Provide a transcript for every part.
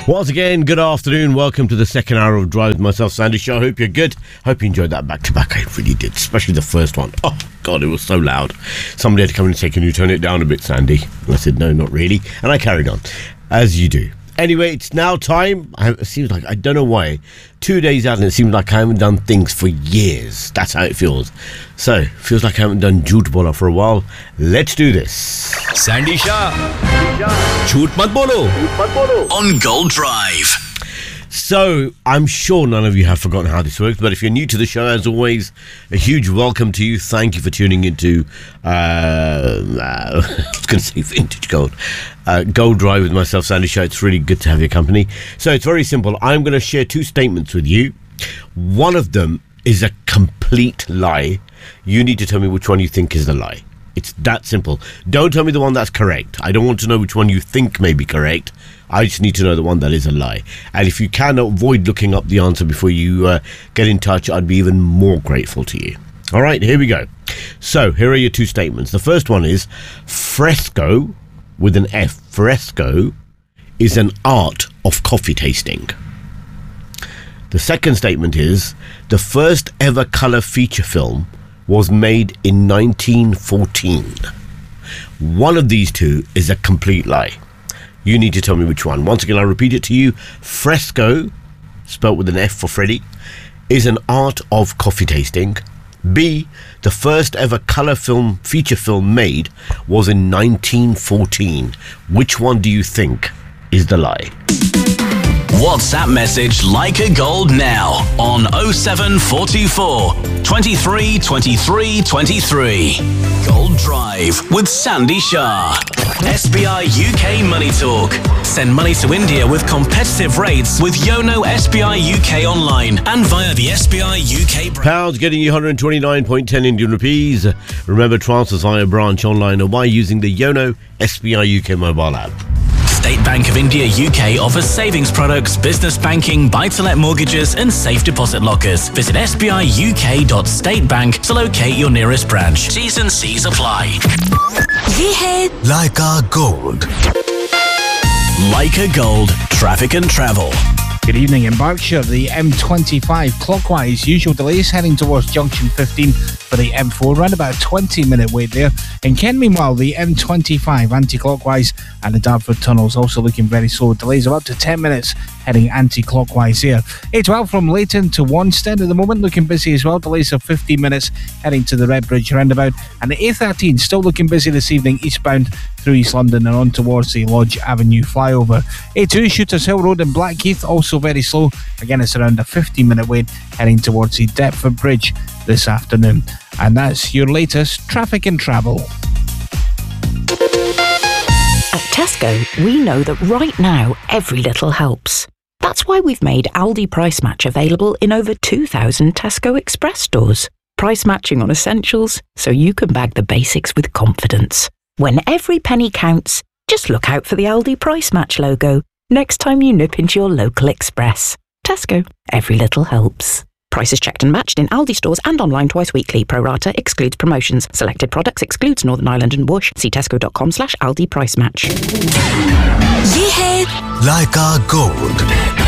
Once again, good afternoon. Welcome to the second hour of Drive with myself, Sandy Shaw. I hope you're good. Hope you enjoyed that back-to-back. I really did, especially the first one. Oh, God, it was so loud. Somebody had to come in and say, can you turn it down a bit, Sandy? And I said, no, not really. And I carried on, as you do. Anyway, it's now time. It seems like, I don't know why, 2 days out and it seems like I haven't done things for years. That's how it feels. So, it feels like I haven't done Jhoot Bola for a while. Let's do this. Sandy Shah. Jhoot Mat Bolo. On Gold Drive. So, I'm sure none of you have forgotten how this works, but if you're new to the show, as always, a huge welcome to you. Thank you for tuning into, I was going to say Vintage Gold. Gold Drive with myself, Sandy Shaw. It's really good to have your company. So, it's very simple. I'm going to share two statements with you. One of them is a complete lie. You need to tell me which one you think is the lie. It's that simple. Don't tell me the one that's correct. I don't want to know which one you think may be correct. I just need to know the one that is a lie. And if you can avoid looking up the answer before you get in touch, I'd be even more grateful to you. All right, here we go. So, here are your two statements. The first one is fresco, with an F. Fresco is an art of coffee tasting. The second statement is the first ever colour feature film was made in 1914. One of these two is a complete lie. You need to tell me which one. Once again, I'll repeat it to you. Fresco, spelt with an F for Freddy, is an art of coffee tasting. B, the first ever colour film, feature film made was in 1914. Which one do you think is the lie? WhatsApp message Leica Gold now on 07424 23 23 23. Gold Drive with Sandy Shah. SBI UK Money Talk. Send money to India with competitive rates with Yono SBI UK online and via the SBI UK Pounds getting you 129.10 Indian rupees. Remember, transfers via branch online or by using the Yono SBI UK mobile app. State Bank of India UK offers savings products, business banking, buy-to-let mortgages and safe deposit lockers. Visit sbiuk.statebank to locate your nearest branch. T's and C's apply. Ye hai Leica Gold. Leica Gold, traffic and travel. Good evening. In Berkshire, the M25 clockwise, usual delays heading towards junction 15 for the M4, around about a 20-minute wait there. In Kent, meanwhile, the M25 anti-clockwise and the Dartford tunnels also looking very slow. Delays of up to 10 minutes heading anti-clockwise here. A12 from Leighton to Wanstead at the moment looking busy as well. Delays of 15 minutes heading to the Redbridge roundabout. And the A13 still looking busy this evening eastbound through East London and on towards the Lodge Avenue flyover. A2 Shooters Hill Road in Blackheath also very slow. Again, it's around a 15-minute wait heading towards the Deptford Bridge this afternoon. And that's your latest traffic and travel. At Tesco, we know that right now every little helps. That's why we've made Aldi Price Match available in over 2,000 Tesco Express stores. Price matching on essentials so you can bag the basics with confidence. When every penny counts, just look out for the Aldi Price Match logo next time you nip into your local Express. Tesco, every little helps. Prices checked and matched in Aldi stores and online twice weekly. Pro rata excludes promotions. Selected products excludes Northern Ireland and Bush. See tesco.com/Aldi Price Match. Ye hai Leica Gold.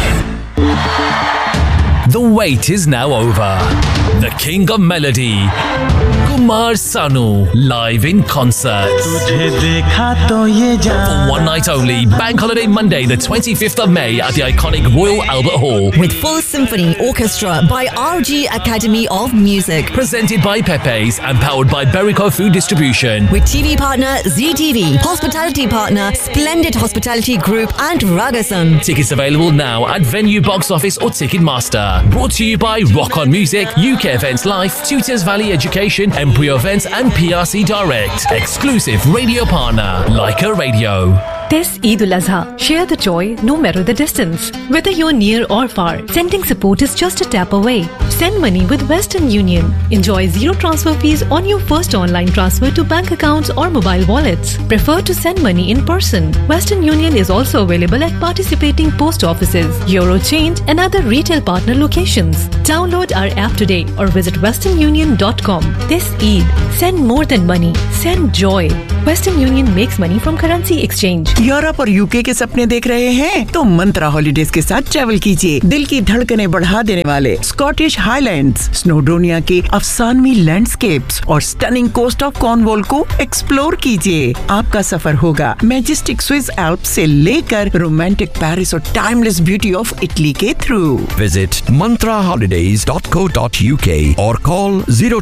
The wait is now over. The King of Melody, Kumar Sanu, live in concert. For one night only, Bank Holiday Monday, the 25th of May at the iconic Royal Albert Hall. With full symphony orchestra by RG Academy of Music. Presented by Pepe's and powered by Berico Food Distribution. With TV partner ZTV, hospitality partner Splendid Hospitality Group and Ragasan. Tickets available now at Venue Box Office or Ticketmaster. Brought to you by Rock On Music, UK Events Life, Tutors Valley Education, Embryo Events and PRC Direct. Exclusive radio partner, Leica Radio. This Eid al-Azha, share the joy no matter the distance. Whether you're near or far, sending support is just a tap away. Send money with Western Union. Enjoy zero transfer fees on your first online transfer to bank accounts or mobile wallets. Prefer to send money in person. Western Union is also available at participating post offices, Eurochange and other retail partner locations. Download our app today or visit westernunion.com. This Eid, send more than money, send joy. Western Union makes money from currency exchange. Europe और UK के सपने देख रहे हैं तो मंत्रा holidays के साथ travel कीजिए। दिल की धड़कनें बढ़ा देने वाले स्कॉटिश हाईलैंड्स, स्नोडोनिया के अफसानवी लैंडस्केप्स और स्टनिंग कोस्ट ऑफ कॉर्नवॉल को एक्सप्लोर कीजिए। आपका सफर होगा मैजेस्टिक स्विस एल्प्स से लेकर रोमांटिक पेरिस और टाइमलेस ब्यूटी ऑफ इटली के through. Visit mantraholidays.co.uk or call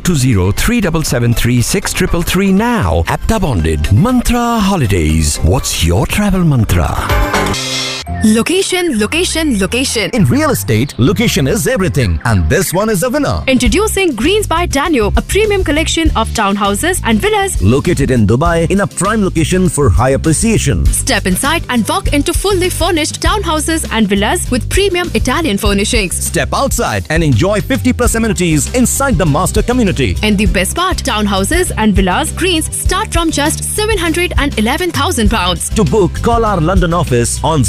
020-3773-6333 now. Apta bonded. Mantra Holidays. What's your travel mantra? Location, location, location. In real estate, location is everything. And this one is a winner. Introducing Greens by Danube, a premium collection of townhouses and villas located in Dubai in a prime location for high appreciation. Step inside and walk into fully furnished townhouses and villas with premium Italian furnishings. Step outside and enjoy 50+ amenities inside the master community. And the best part, townhouses and villas Greens start from just £711,000. To book, call our London office on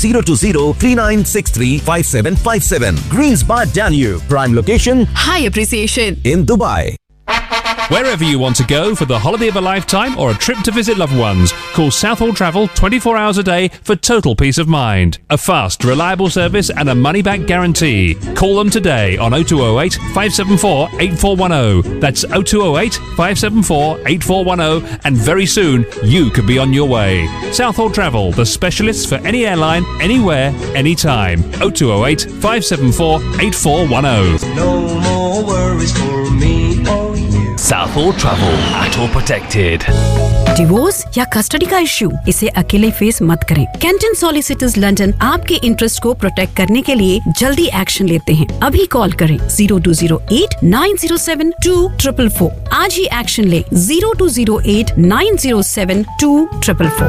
020-3963-5757. Greens by Danube. Prime location, high appreciation in Dubai. Wherever you want to go for the holiday of a lifetime or a trip to visit loved ones, call Southall Travel 24 hours a day for total peace of mind. A fast, reliable service and a money-back guarantee. Call them today on 0208 574 8410. That's 0208 574 8410, and very soon you could be on your way. Southall Travel, the specialists for any airline, anywhere, anytime. 0208 574 8410. No more worries for me or you. Southall Travel, ATO protected. Divorce या custody का issue, इसे अकेले face मत करें। Canton solicitors London आपके interest को protect करने के लिए जल्दी एक्शन लेते हैं। अभी कॉल करें 0208 907 2444। आज ही एक्शन ले 0208 907 2444।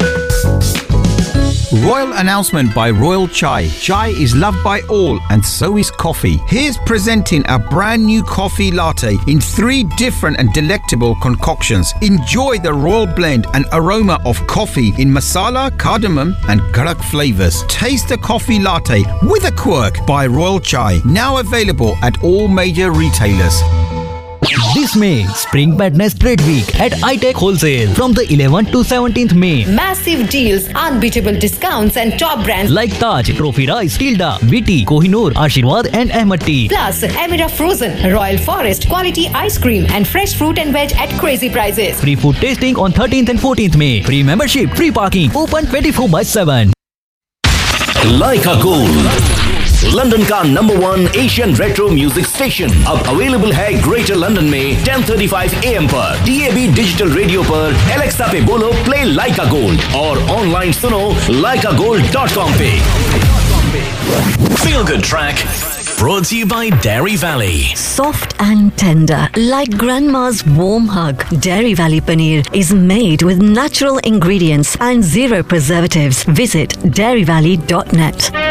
Royal announcement by Royal Chai. Chai is loved by all, and so is coffee. Here's presenting a brand new coffee latte in 3 different and delectable concoctions. Enjoy the royal blend and aroma of coffee in masala, cardamom, and karak flavors. Taste the coffee latte with a quirk by Royal Chai. Now available at all major retailers. This May, Spring Madness Trade Week at iTech Wholesale from the 11th to 17th May. Massive deals, unbeatable discounts and top brands like Taj, Trophy Rice, Tilda, Viti, Kohinoor, Ashirwad and Ahmad Tea. Plus, Emira Frozen, Royal Forest, quality ice cream and fresh fruit and veg at crazy prices. Free food tasting on 13th and 14th May. Free membership, free parking, open 24/7. Like a Gold, London का #1 Asian retro music station अब available है greater London में 10:35 AM पर DAB digital radio पर Alexa पे बोलो play like a gold और online सुनो likeagold.com पे। Feel Good Track brought to you by Dairy Valley. Soft and tender, like grandma's warm hug. Dairy Valley Paneer is made with natural ingredients and 0 preservatives. Visit dairyvalley.net.